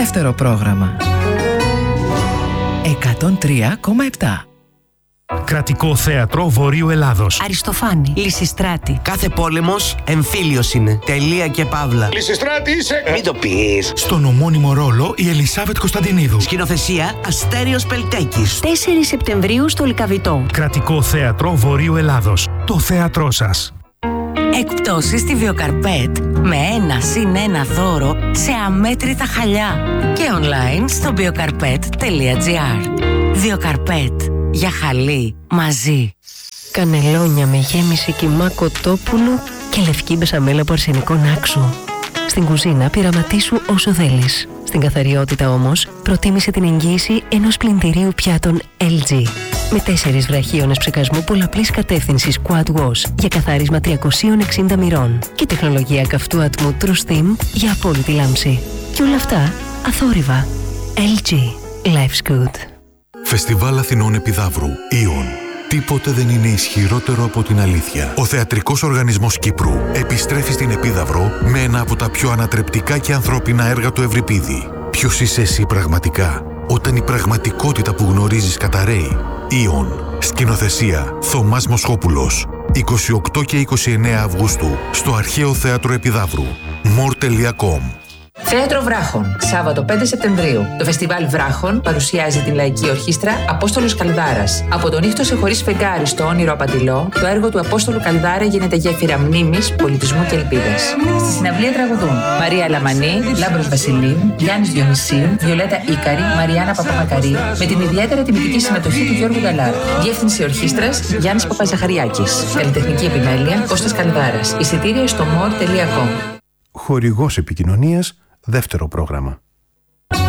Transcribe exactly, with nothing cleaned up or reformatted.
Δεύτερο πρόγραμμα. εκατόν τρία κόμμα επτά. Κρατικό Θέατρο Βορείου Ελλάδος. Αριστοφάνη, Λυσιστράτη. Κάθε πόλεμος εμφύλιος είναι. Τελεία και παύλα. Λυσιστράτη είσαι! Μην το πεις. Στον ομώνυμο ρόλο η Ελισάβετ Κωνσταντινίδου. Σκηνοθεσία Αστέριος Πελτέκης. τέσσερις Σεπτεμβρίου στο Λυκαβητό. Κρατικό Θέατρο Βορείου Ελλάδος. Το θέατρό σας. Εκπτώσεις στη Βιοκαρπέτ με ένα συν ένα δώρο σε αμέτρητα χαλιά. Και online στο βιοκαρπέτ τελεία τζι άρ. Βιοκαρπέτ. Για χαλί μαζί. Κανελόνια με γέμιση κιμά κοτόπουλου και λευκή μπεσαμέλα από αρσενικό νάξου. Στην κουζίνα πειραματίσου όσο θέλεις. Στην καθαριότητα όμως προτίμησε την εγγύηση ενός πλυντηρίου πιάτων ελ τζι. Με τέσσερις βραχίονες ψεκασμού πολλαπλής κατεύθυνσης Quad Wash για καθάρισμα τριακόσια εξήντα μοιρών και τεχνολογία καυτού ατμού True Steam για απόλυτη λάμψη. Και όλα αυτά αθόρυβα. ελ τζι. Life's good. Φεστιβάλ Αθηνών Επιδαύρου. Ιον. Τίποτε δεν είναι ισχυρότερο από την αλήθεια. Ο Θεατρικός Οργανισμός Κύπρου επιστρέφει στην Επίδαυρο με ένα από τα πιο ανατρεπτικά και ανθρώπινα έργα του Ευρυπίδη. Ποιος είσαι εσύ πραγματικά, όταν η πραγματικότητα που γνωρίζεις καταραίει. Ιον. Σκηνοθεσία Θωμάς Μοσχόπουλος. είκοσι οκτώ και είκοσι εννέα Αυγούστου στο Αρχαίο Θέατρο Επιδαύρου. μορ τελεία κομ. Θέατρο Βράχων, Σάββατο πέντε Σεπτεμβρίου. Το φεστιβάλ Βράχων παρουσιάζει την λαϊκή ορχήστρα Απόστολος Καλδάρας. Από τον νύχτωσε χωρίς φεγγάρι στο όνειρο απατηλό, το έργο του Απόστολου Καλδάρα γίνεται γέφυρα μνήμης, πολιτισμού και ελπίδας. Στη συναυλία τραγουδούν Μαρία Λαμανή, Λάμπρος Βασιλείου, Γιάννης Διονυσίου, Βιολέτα Ίκαρη, Μαριάννα Παπαμακαρή, με την ιδιαίτερα τιμητική συμμετοχή του Γιώργου Γαλάρα. Διεύθυνση ορχήστρας Γιάννης Παπαζαχαριάκης. Καλλιτεχνική επιμέλεια Κώστας Καλδάρας. Εισιτήρια στο μορ τελεία κομ. Χορηγός επικοινωνίας. Δεύτερο πρόγραμμα.